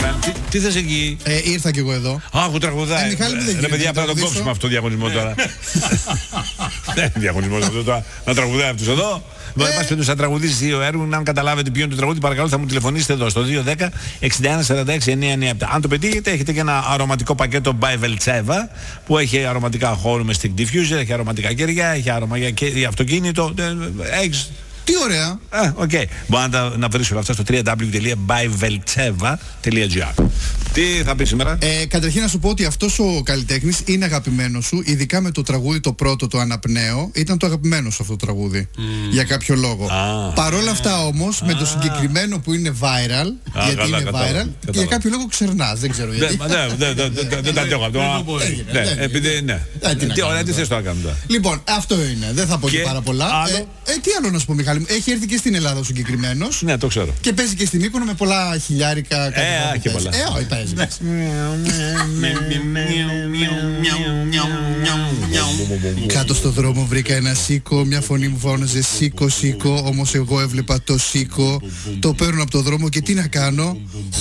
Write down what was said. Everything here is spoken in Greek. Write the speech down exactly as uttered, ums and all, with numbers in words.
Τι, τι θες εκεί? Ε, ήρθα κι εγώ εδώ. Α, που τραγουδάει. Ε, Μιχάλη, μου δεν Ρε γίνεται παιδιά, να πρέπει να τον τραγουδήσω. κόψουμε αυτό το διαγωνισμό τώρα. Δεν είναι διαγωνισμό αυτό τώρα. Να τραγουδάει αυτούς εδώ. Μα πας πέντως θα τραγουδήσει δύο έργων. Αν καταλάβετε ποιο είναι το τραγούδι, παρακαλώ θα μου τηλεφωνήσετε εδώ στο δύο ένα μηδέν εξήντα ένα σαράντα έξι εννιακόσια ενενήντα επτά. Αν το πετύχετε, έχετε και ένα αρωματικό πακέτο by Veltseva που έχει αρωματικά χώρου με stick diffuser, έχει αρωματικά κεριά, έχει άρωμα για, για αυτοκίνητο. Έχεις. Τι ωραία. Α, οκ. Okay. Μπορεί να, τα, να βρεις όλα αυτά στο double-u double-u double-u τελεία by veltseva τελεία gr. Τι θα πει σήμερα? Ε, καταρχήν να σου πω ότι αυτός ο καλλιτέχνης είναι αγαπημένος σου, ειδικά με το τραγούδι το πρώτο, το Αναπνέω, ήταν το αγαπημένο σου αυτό το τραγούδι. Mm. Για κάποιο λόγο. Ah. Παρ' όλα αυτά όμως, ah. με το συγκεκριμένο που είναι viral, ah, γιατί καλά, είναι viral, κατάλαβα, και για κάποιο λόγο ξερνάς, δεν ξέρω γιατί. Δεν τα αντέχω αυτό. Επειδή ναι. Τι θες το να κάνουμε? Λοιπόν, αυτό είναι. Δεν θα πω και πάρα πολλά. Τι άλλο να σου πω, Μιχάλη? Έχει έρθει και στην Ελλάδα ο συγκεκριμένος. Ναι, το ξέρω. Και παίζει και στην Μύκονο με πολλά χιλιάρικα. Ε, και πολλά. Ε, όχι, παίζει. Κάτω στο δρόμο βρήκα ένα σίκο. Μια φωνή μου φώναζε σίκο, σίκο. Όμως εγώ έβλεπα το σίκο. Το παίρνω από το δρόμο και τι να κάνω?